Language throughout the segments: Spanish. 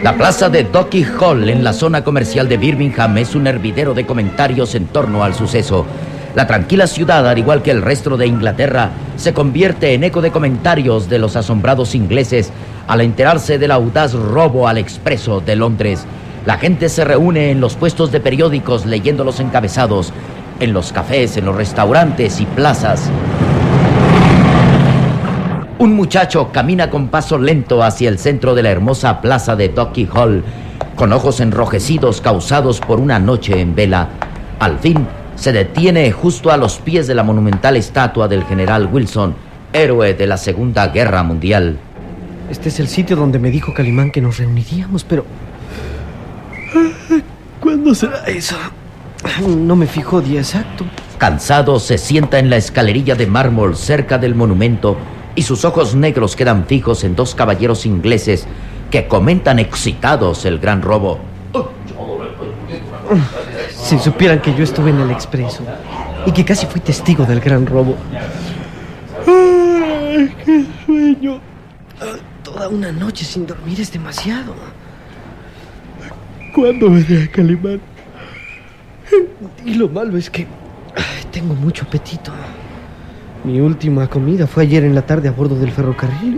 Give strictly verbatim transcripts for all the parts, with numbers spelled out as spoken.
La plaza de Docky Hall en la zona comercial de Birmingham es un hervidero de comentarios en torno al suceso. La tranquila ciudad, al igual que el resto de Inglaterra, se convierte en eco de comentarios de los asombrados ingleses al enterarse del audaz robo al Expreso de Londres. La gente se reúne en los puestos de periódicos leyendo los encabezados, en los cafés, en los restaurantes y plazas. Un muchacho camina con paso lento hacia el centro de la hermosa plaza de Docky Hall, con ojos enrojecidos causados por una noche en vela. Al fin, se detiene justo a los pies de la monumental estatua del general Wilson, héroe de la Segunda Guerra Mundial. Este es el sitio donde me dijo Calimán que nos reuniríamos, pero... ¿cuándo será eso? No me fijo día exacto. Cansado, se sienta en la escalerilla de mármol cerca del monumento y sus ojos negros quedan fijos en dos caballeros ingleses que comentan excitados el gran robo. Si supieran que yo estuve en el Expreso y que casi fui testigo del gran robo. ¡Ay, qué sueño! Toda una noche sin dormir es demasiado. ¿Cuándo veré a Calimán? Y lo malo es que ay, tengo mucho apetito. Mi última comida fue ayer en la tarde a bordo del ferrocarril.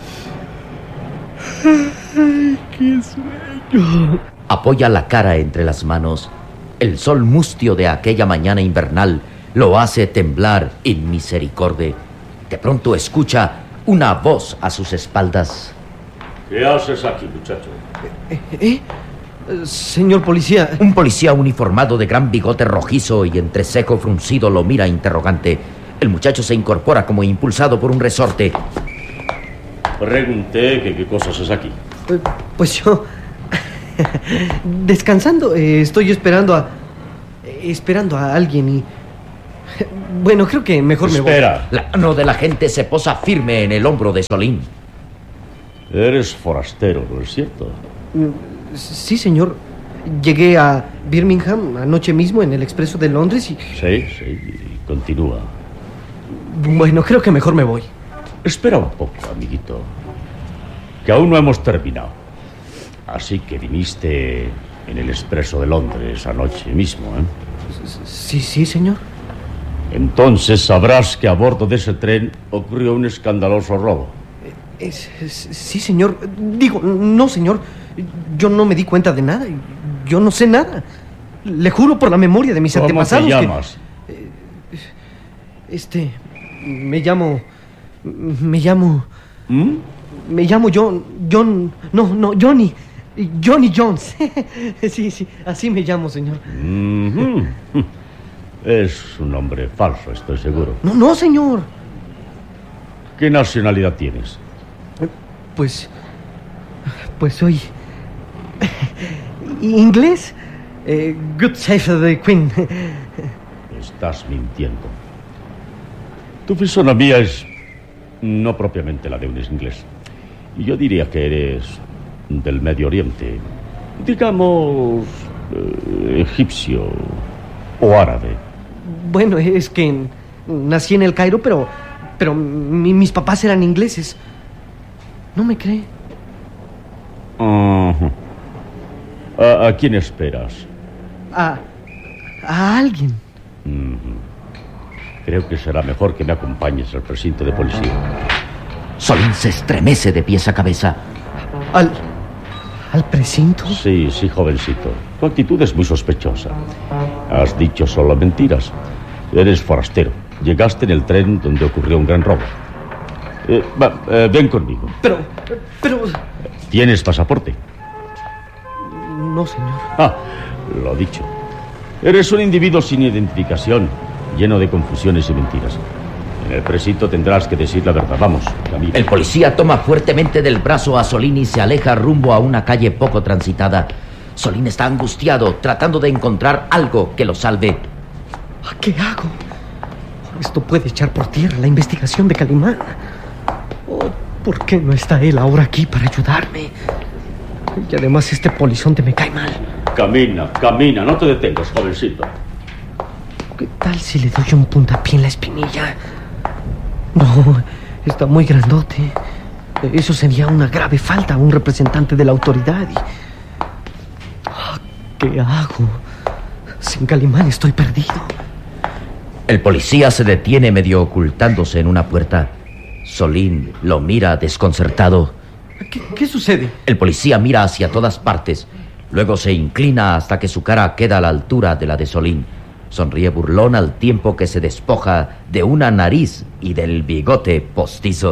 ¡Ay, qué sueño! Apoya la cara entre las manos. El sol mustio de aquella mañana invernal lo hace temblar in misericordia. De pronto escucha una voz a sus espaldas. ¿Qué haces aquí, muchacho? ¿Eh? ¿Eh? Señor policía. Un policía uniformado de gran bigote rojizo y entrecejo fruncido lo mira interrogante. El muchacho se incorpora como impulsado por un resorte. Pregunté que qué cosas haces aquí. Eh, pues yo... descansando. Eh, estoy esperando a... Esperando a alguien y... Bueno, creo que mejor me voy. Espera. La mano de la gente se posa firme en el hombro de Solín. Eres forastero, ¿no es cierto? Sí, señor. Llegué a Birmingham anoche mismo en el Expreso de Londres y... Sí, sí, y continúa. Bueno, creo que mejor me voy. Espera un poco, amiguito, que aún no hemos terminado. Así que viniste en el Expreso de Londres anoche mismo, ¿eh? Sí, sí, señor. Entonces sabrás que a bordo de ese tren ocurrió un escandaloso robo. Es, es, sí, señor. Digo, no, señor. Yo no me di cuenta de nada. Yo no sé nada. Le juro por la memoria de mis ¿Cómo antepasados. te llamas? Que, eh, este... Me llamo... Me llamo... ¿Mm? Me llamo John... John... No, no, Johnny. Johnny Jones. Sí, sí, así me llamo, señor. Mm-hmm. Es un nombre falso, estoy seguro. No, no, señor. ¿Qué nacionalidad tienes? Pues... Pues soy... inglés. Eh, good save the Queen. Estás mintiendo. Tu fisonomía es no propiamente la de un inglés. Y yo diría que eres del Medio Oriente. Digamos... Eh, egipcio o árabe. Bueno, es que nací en el Cairo, pero... Pero mi, mis papás eran ingleses. ¿No me cree? Uh-huh. ¿A, ¿A quién esperas? A... a alguien. Uh-huh. Creo que será mejor que me acompañes al precinto de policía. Solín se estremece de pies a cabeza. ¿Al... al precinto? Sí, sí, jovencito. Tu actitud es muy sospechosa. Has dicho solo mentiras. Eres forastero. Llegaste en el tren donde ocurrió un gran robo. Eh, va, eh, ven conmigo. Pero... pero... ¿Tienes pasaporte? No, señor. Ah, lo dicho. Eres un individuo sin identificación, lleno de confusiones y mentiras. En el precinto tendrás que decir la verdad. Vamos, camina. El policía toma fuertemente del brazo a Solín y se aleja rumbo a una calle poco transitada. Solín está angustiado, tratando de encontrar algo que lo salve. ¿Qué hago? Esto puede echar por tierra la investigación de Calimán. Oh, ¿por qué no está él ahora aquí para ayudarme? Y además este polizonte me cae mal. Camina, camina, no te detengas, jovencito. ¿Qué tal si le doy un puntapié en la espinilla? No, está muy grandote. Eso sería una grave falta a un representante de la autoridad. Y... Ah, ¿qué hago? Sin Calimán estoy perdido. El policía se detiene medio ocultándose en una puerta. Solín lo mira desconcertado. ¿Qué, qué sucede? El policía mira hacia todas partes. Luego se inclina hasta que su cara queda a la altura de la de Solín. Sonríe burlón al tiempo que se despoja de una nariz y del bigote postizo.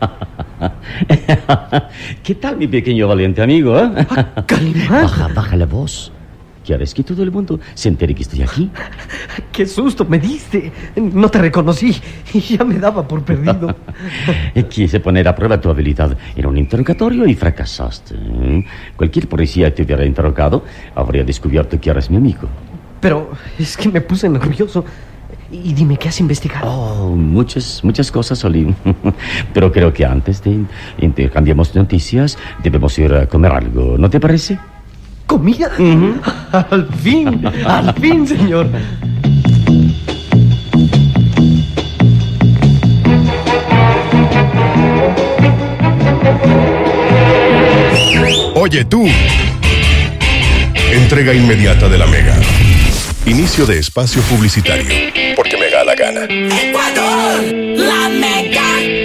¿Qué tal, mi pequeño valiente amigo? ¿Eh? Ah, Calimán. Baja, baja la voz. ¿Quieres que todo el mundo se entere que estoy aquí? ¡Qué susto me diste! No te reconocí y ya me daba por perdido. Quise poner a prueba tu habilidad en un interrogatorio y fracasaste. Cualquier policía que te hubiera interrogado habría descubierto que eres mi amigo. Pero es que me puse nervioso. Y dime, ¿qué has investigado? Oh, muchas, muchas cosas, Solín. Pero creo que antes de intercambiemos noticias debemos ir a comer algo, ¿no te parece? ¿Comida? Uh-huh. Al fin, al fin, señor. Oye, tú. Entrega inmediata de la Mega. Inicio de espacio publicitario. Porque me da la gana. ¡Ecuador! ¡La Mega!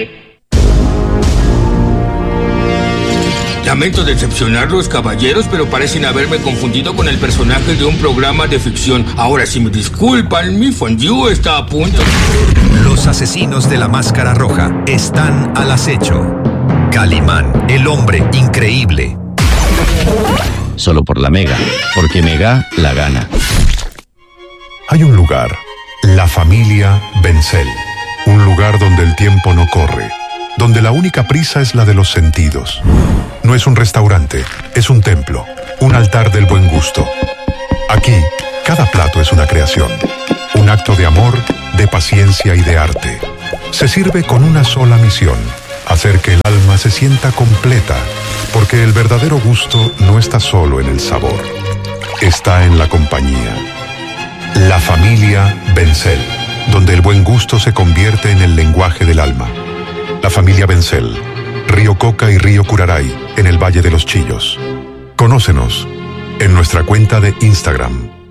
Lamento decepcionarlos, caballeros, pero parecen haberme confundido con el personaje de un programa de ficción. Ahora, si me disculpan, mi fondue está a punto. Los asesinos de la máscara roja están al acecho. Calimán, el hombre increíble. Solo por la Mega, porque Mega la gana. Hay un lugar, la familia Bencel. Un lugar donde el tiempo no corre, donde la única prisa es la de los sentidos. No es un restaurante, es un templo, un altar del buen gusto. Aquí, cada plato es una creación, un acto de amor, de paciencia y de arte. Se sirve con una sola misión, hacer que el alma se sienta completa, porque el verdadero gusto no está solo en el sabor, está en la compañía. La familia Bencel, donde el buen gusto se convierte en el lenguaje del alma. La familia Bencel, Río Coca y Río Curaray, en el Valle de los Chillos. Conócenos en nuestra cuenta de Instagram.